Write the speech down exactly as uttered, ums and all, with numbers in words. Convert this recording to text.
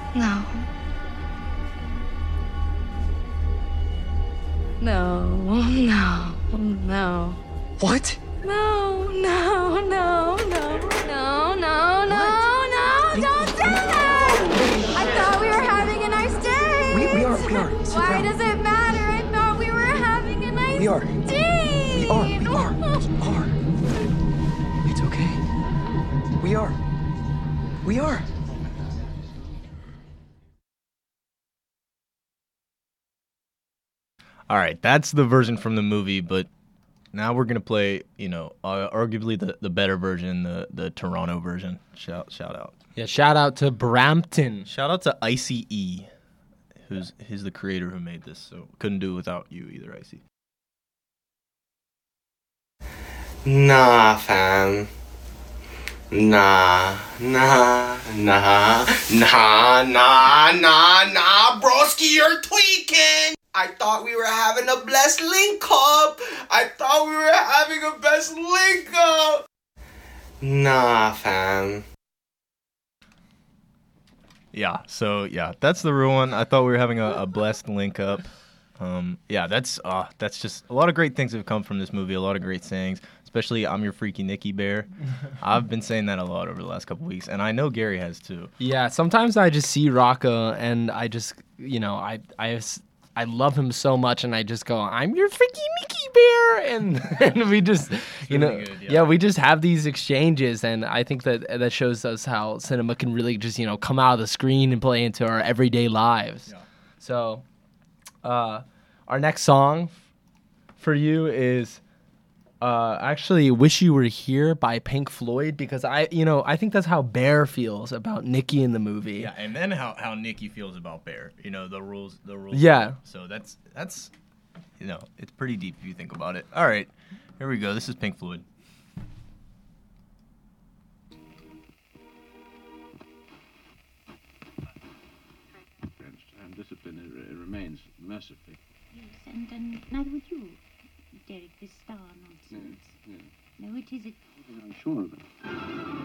No. No, no, no. What? No, no, no, no, no, no, no, no, don't do that! I thought we were having a nice date! We, we are, we are. Sit Why down. does it matter? I thought we were having a nice We are. date! We are, we are, we are. It's okay. We are. We are. All right, that's the version from the movie, but now we're gonna play, you know, uh, arguably the, the better version, the the Toronto version. Shout shout out. Yeah, shout out to Brampton. Shout out to Icy E, who's he's the creator who made this. So couldn't do it without you either, Icy. Nah, fam. Nah, nah, nah, nah, nah, nah, nah, broski, you're tweaking. I thought we were having a blessed link up. I thought we were having a best link up. Nah, fam. Yeah, so yeah, that's the real one. I thought we were having a, a blessed link up. Um, yeah, that's uh, that's just a lot of great things have come from this movie. A lot of great sayings, especially "I'm your freaky Nicky Bear." I've been saying that a lot over the last couple weeks, and I know Gary has too. Yeah, sometimes I just see Rocco and I just, you know, I I I love him so much, and I just go, "I'm your freaky Mickey Bear," and and we just, you know, really good, yeah. yeah, we just have these exchanges, and I think that that shows us how cinema can really just, you know, come out of the screen and play into our everyday lives. Yeah. So, uh, our next song for you is uh, actually "Wish You Were Here" by Pink Floyd, because I, you know, I think that's how Bear feels about Nicky in the movie. Yeah, and then how, how Nicky feels about Bear. You know, the rules the rules. Yeah. So that's that's you know, it's pretty deep if you think about it. All right. Here we go. This is Pink Floyd. And discipline it, it remains mercifully. Yes, and, and neither would you, Derek, this star nonsense. Yeah, yeah. No, it is. It, I'm sure of it.